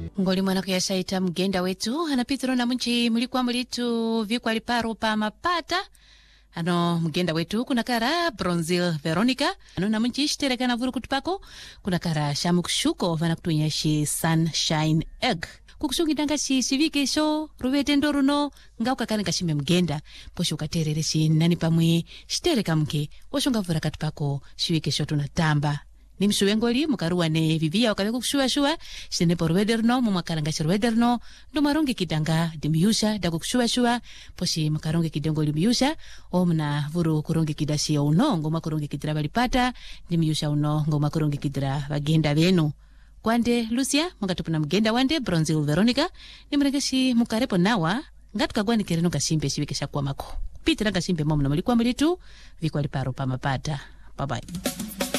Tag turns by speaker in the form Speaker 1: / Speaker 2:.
Speaker 1: Ngoli mwana kuyashaita mgenda wetu anapitiro na munchi mulikuwa mulitu vikwa liparo pa mapata ano mgenda wetu kuna kara Bronzil Veronica ano na munchi ishtereka na vuru kutupako kuna kara shamukshuko vana kutunya shi Sunshine Egg kukushungitanga shi shivike sho ruvete ndoruno nga ukakane kashime mgenda posho ukaterere shi nani pamwe shitereka mke oshunga vura katupako shivike sho tunatamba ni mshuwengoli mukaruwane vivia wakale kukushua-shua shine por wederno mumakaranga shir wederno ndo maronge kidanga dimiyusha da kukushua-shua poshi makaronge kidengoli miyusha o mna vuru kuronge kidashi ya uno ngoma kuronge kidra balipata dimiyusha uno ngoma kuronge kidra bagenda venu kwande Lucia mungatupuna mgenda wande Bronzil Veronica ni mregeshi mukarepo nawa ngatuka gwani kereno kashimbe shiwekesha kwa mako pitira kashimbe momu na mulikuwa mulitu vikwa liparo pa mapata. Bye bye.